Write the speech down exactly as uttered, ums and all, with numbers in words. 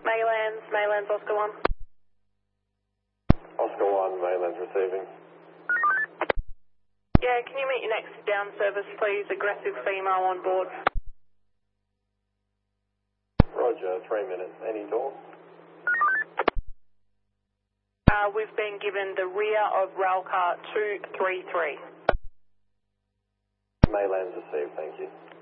Maylands, Maylands, Oscar one. Oscar one, Maylands receiving. Yeah, can you meet your next down service, please? Aggressive female on board. Roger, three minutes. Any door? Uh, we've been given the rear of railcar two three three. Maylands received, thank you.